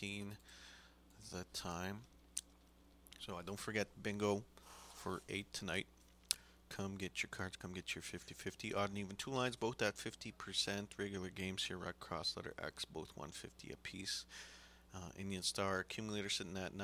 16 the time. So don't forget bingo for 8 tonight. Come get your cards, come get your 50-50. Odd and even two lines, both at 50%. Regular games here, red cross, letter X, both 150 apiece. Indian Star accumulator sitting at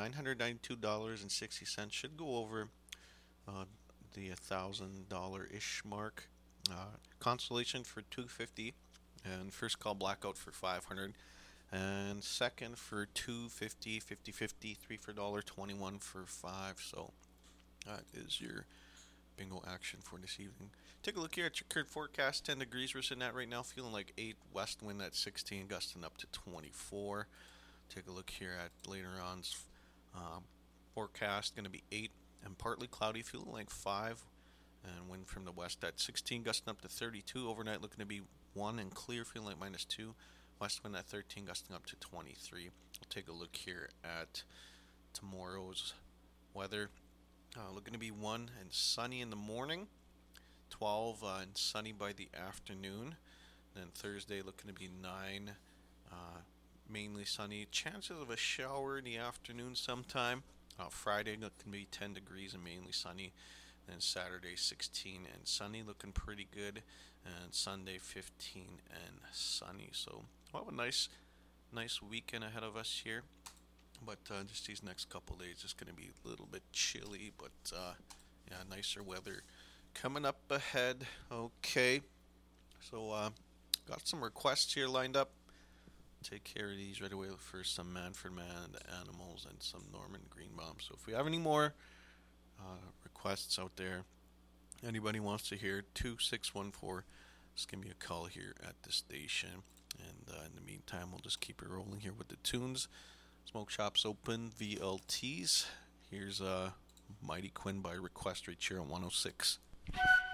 $992.60. Should go over uh, the $1,000-ish mark. Consolation for 250 and first call blackout for 500 and second for 250, 50-50, 3 for $1, 21 for 5. So that is your bingo action for this evening. Take a look here at your current forecast. 10 degrees we're sitting at right now, feeling like 8, west wind at 16, gusting up to 24. Take a look here at later on's forecast, going to be 8 and partly cloudy, feeling like 5, and wind from the west at 16, gusting up to 32. Overnight looking to be 1 and clear, feeling like -2. West wind at 13, gusting up to 23. We'll take a look here at tomorrow's weather. Looking to be 1 and sunny in the morning, 12 and sunny by the afternoon. Then Thursday looking to be 9, mainly sunny. Chances of a shower in the afternoon sometime. Friday looking to be 10 degrees and mainly sunny. Then Saturday 16 and sunny, looking pretty good. And Sunday 15 and sunny. So we'll have a nice weekend ahead of us here. But just these next couple days, it's going to be a little bit chilly, but yeah, nicer weather coming up ahead. Okay, so got some requests here lined up. Take care of these right away for some Manfred Man, the Animals, and some Norman Greenbaum. So if we have any more requests out there, anybody wants to hear, 2614, just give me a call here at the station. And in the meantime, we'll just keep it rolling here with the tunes. Smoke Shops Open, VLTs. Here's Mighty Quinn by request right here on 106.